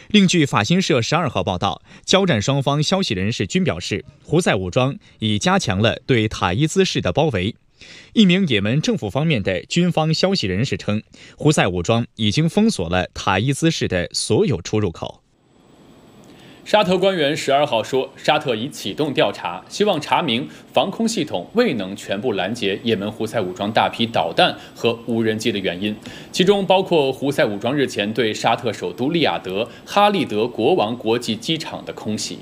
另据法新社12号报道，交战双方消息人士均表示，胡塞武装已加强了对塔伊兹市的包围。一名也门政府方面的军方消息人士称，胡塞武装已经封锁了塔伊兹市的所有出入口。 沙特官员12号说，沙特已启动调查，希望查明防空系统未能全部拦截也门胡塞武装大批导弹和无人机的原因，其中包括胡塞武装日前对沙特首都利雅得哈利德国王国际机场的空袭。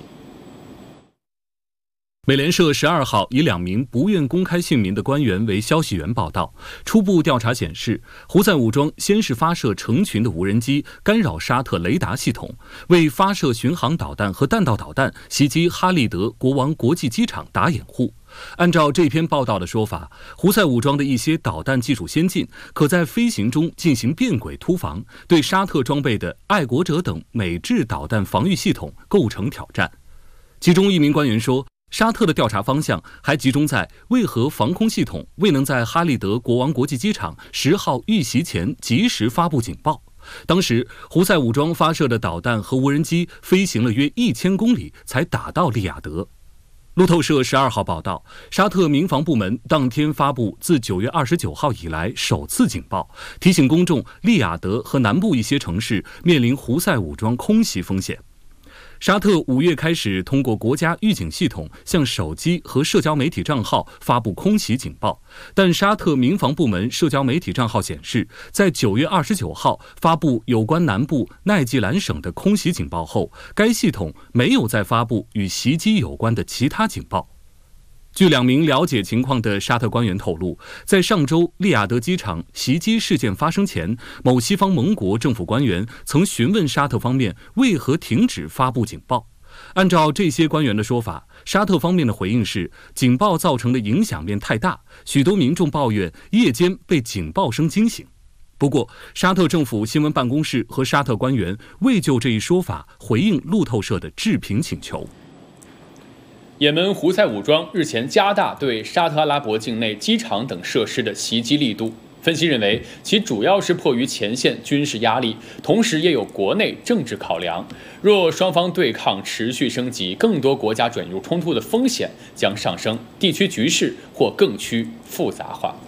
美联社12号以2名不愿公开姓名的官员为消息源报道，初步调查显示，胡塞武装先是发射成群的无人机干扰沙特雷达系统，为发射巡航导弹和弹道导弹袭击哈利德国王国际机场打掩护。按照这篇报道的说法，胡塞武装的一些导弹技术先进，可在飞行中进行变轨突防，对沙特装备的爱国者等美制导弹防御系统构成挑战。其中一名官员说，沙特的调查方向还集中在为何防空系统未能在哈利德国王国际机场10号遇袭前及时发布警报。当时胡塞武装发射的导弹和无人机飞行了约1000公里才打到利雅得。路透社12号报道，沙特民防部门当天发布自9月29号以来首次警报，提醒公众利雅得和南部一些城市面临胡塞武装空袭风险。沙特5月开始通过国家预警系统向手机和社交媒体账号发布空袭警报，但沙特民防部门社交媒体账号显示，在9月29号发布有关南部奈季兰省的空袭警报后，该系统没有再发布与袭击有关的其他警报。据2名了解情况的沙特官员透露，在上周利雅得机场袭击事件发生前，某西方盟国政府官员曾询问沙特方面为何停止发布警报。按照这些官员的说法，沙特方面的回应是，警报造成的影响面太大，许多民众抱怨夜间被警报声惊醒。不过，沙特政府新闻办公室和沙特官员未就这一说法回应路透社的置评请求。 也门胡塞武装日前加大对沙特阿拉伯境内机场等设施的袭击力度。分析认为，其主要是迫于前线军事压力，同时也有国内政治考量。若双方对抗持续升级，更多国家转入冲突的风险将上升，地区局势或更趋复杂化。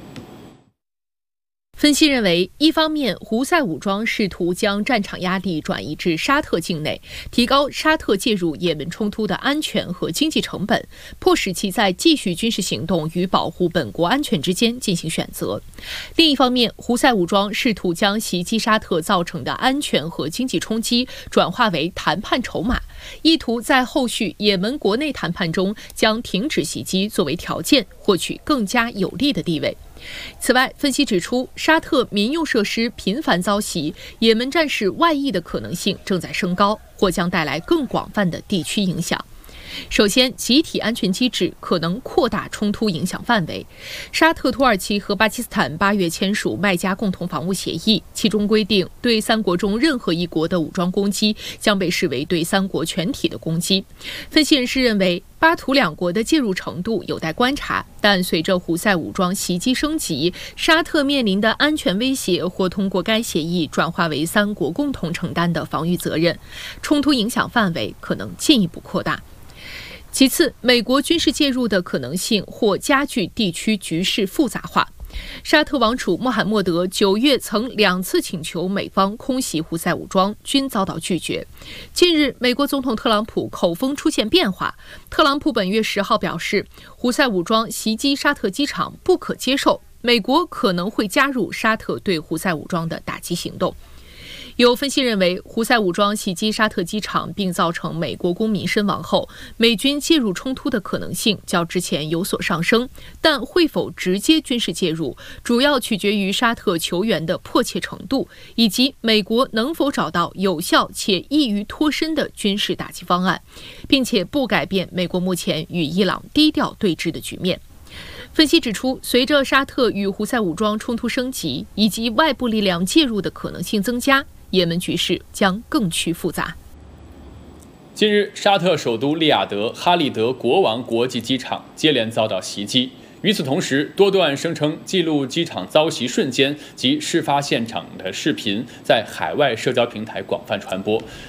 分析认为，一方面，胡塞武装试图将战场压力转移至沙特境内，提高沙特介入也门冲突的安全和经济成本，迫使其在继续军事行动与保护本国安全之间进行选择。另一方面，胡塞武装试图将袭击沙特造成的安全和经济冲击转化为谈判筹码，意图在后续也门国内谈判中将停止袭击作为条件，获取更加有利的地位。此外，分析指出，沙特民用设施频繁遭袭，也门战事外溢的可能性正在升高，或将带来更广泛的地区影响。首先，集体安全机制可能扩大冲突影响范围。沙特、土耳其和巴基斯坦8月签署麦加共同防务协议，其中规定，对3国中任何一国的武装攻击将被视为对3国全体的攻击。分析人士认为，巴土2国的介入程度有待观察，但随着胡塞武装袭击升级，沙特面临的安全威胁或通过该协议转化为3国共同承担的防御责任，冲突影响范围可能进一步扩大。其次，美国军事介入的可能性或加剧地区局势复杂化。沙特王储穆罕默德9月曾2次请求美方空袭胡塞武装，均遭到拒绝。近日，美国总统特朗普口风出现变化。特朗普本月10号表示，胡塞武装袭击沙特机场不可接受，美国可能会加入沙特对胡塞武装的打击行动。有分析认为，胡塞武装袭击沙特机场并造成美国公民身亡后，美军介入冲突的可能性较之前有所上升，但会否直接军事介入，主要取决于沙特求援的迫切程度，以及美国能否找到有效且易于脱身的军事打击方案，并且不改变美国目前与伊朗低调对峙的局面。分析指出，随着沙特与胡塞武装冲突升级，以及外部力量介入的可能性增加，也门局势将更趋复杂。 近日，沙特首都利雅得哈利德国王国际机场接连遭到袭击。与此同时，多段声称记录机场遭袭瞬间及事发现场的视频在海外社交平台广泛传播。